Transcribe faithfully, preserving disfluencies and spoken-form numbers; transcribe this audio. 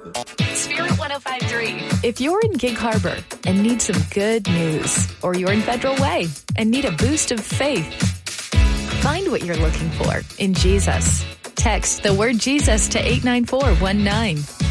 Spirit one oh five point three. If you're in Gig Harbor and need some good news, or you're in Federal Way and need a boost of faith, find what you're looking for in Jesus. Text the word Jesus to eight nine four one nine.